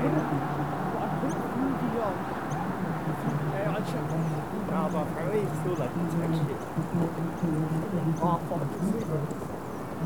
I checked. Nah, but apparently it's still like detects shit. Oh fuck, it's super.